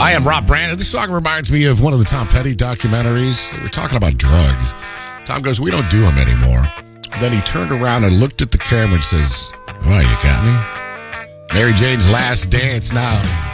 I am Rob Brandon. This song reminds me of one of the Tom Petty documentaries. We're talking about drugs. Tom goes, we don't do them anymore. Then he turned around and looked at the camera and says, why, you got me? Mary Jane's Last Dance now.